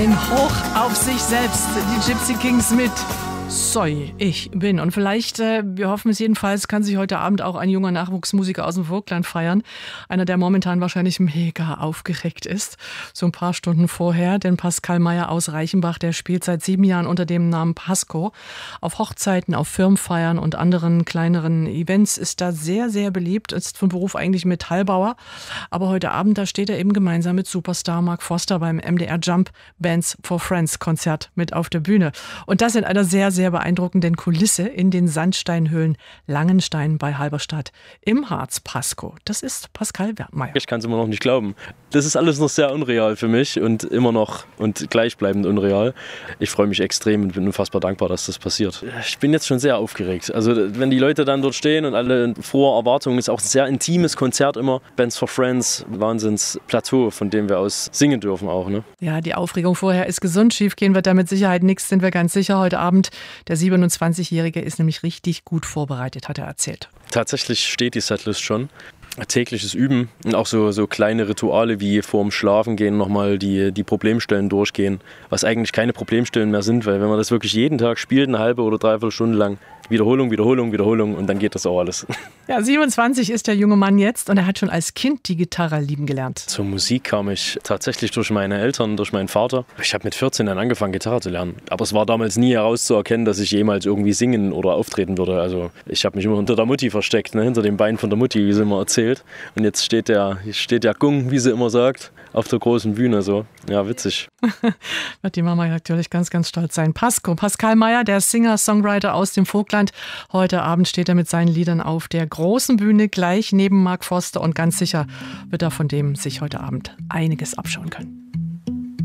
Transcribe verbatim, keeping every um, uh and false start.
Ein Hoch auf sich selbst, die Gypsy Kings mit Soy, ich bin. Und vielleicht, äh, wir hoffen es jedenfalls, kann sich heute Abend auch ein junger Nachwuchsmusiker aus dem Vogtland feiern. Einer, der momentan wahrscheinlich mega aufgeregt ist. So ein paar Stunden vorher, denn Pascal Mayer aus Reichenbach, der spielt seit sieben Jahren unter dem Namen Pasco. Auf Hochzeiten, auf Firmenfeiern und anderen kleineren Events ist da sehr, sehr beliebt. Ist von Beruf eigentlich Metallbauer. Aber heute Abend, da steht er eben gemeinsam mit Superstar Mark Forster beim M D R Jump Bands for Friends Konzert mit auf der Bühne. Und das in einer sehr, sehr beeindruckenden Kulisse in den Sandsteinhöhlen Langenstein bei Halberstadt im Harz. Pasco. Das ist Pascal Mayer. Ich kann es immer noch nicht glauben. Das ist alles noch sehr unreal für mich und immer noch und gleichbleibend unreal. Ich freue mich extrem und bin unfassbar dankbar, dass das passiert. Ich bin jetzt schon sehr aufgeregt. Also wenn die Leute dann dort stehen und alle vor Erwartungen, ist auch ein sehr intimes Konzert immer. Bands for Friends, Wahnsinnsplateau, von dem wir aus singen dürfen auch. Ne? Ja, die Aufregung vorher ist gesund. Schief gehen wird da mit Sicherheit nichts, sind wir ganz sicher heute Abend. Der siebenundzwanzigjährige ist nämlich richtig gut vorbereitet, hat er erzählt. Tatsächlich steht die Setlist schon. Tägliches Üben und auch so, so kleine Rituale wie vorm Schlafengehen nochmal die, die Problemstellen durchgehen, was eigentlich keine Problemstellen mehr sind, weil wenn man das wirklich jeden Tag spielt, eine halbe oder dreiviertel Stunde lang, Wiederholung, Wiederholung, Wiederholung und dann geht das auch alles. Ja, siebenundzwanzig ist der junge Mann jetzt und er hat schon als Kind die Gitarre lieben gelernt. Zur Musik kam ich tatsächlich durch meine Eltern, durch meinen Vater. Ich habe mit vierzehn dann angefangen, Gitarre zu lernen. Aber es war damals nie herauszuerkennen, dass ich jemals irgendwie singen oder auftreten würde. Also ich habe mich immer hinter der Mutti versteckt, ne? Hinter dem Bein von der Mutti, wie sie immer erzählt. Und jetzt steht der, steht der Gung, wie sie immer sagt, auf der großen Bühne. So. Ja, witzig. Wird die Mama natürlich ganz, ganz stolz sein. Pasco, Pascal Mayer, der Singer-Songwriter aus dem Vogtland. Heute Abend steht er mit seinen Liedern auf der großen Bühne gleich neben Mark Forster und ganz sicher wird er von dem sich heute Abend einiges abschauen können.